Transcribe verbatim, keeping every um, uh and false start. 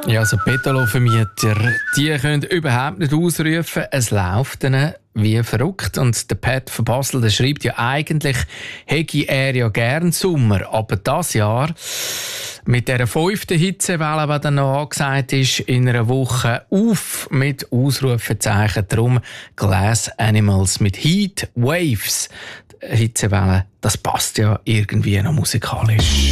Ja, also Betonvermieter, die können überhaupt nicht ausrufen, es läuft ihnen wie verrückt. Und der Pat von Basel, der schreibt ja eigentlich, hätte er ja gern Sommer, aber das Jahr mit dieser fünften Hitzewelle, die dann noch angesagt ist, in einer Woche auf mit Ausrufezeichen. Darum Glass Animals mit Heat Waves. Hitzewelle, das passt ja irgendwie noch musikalisch.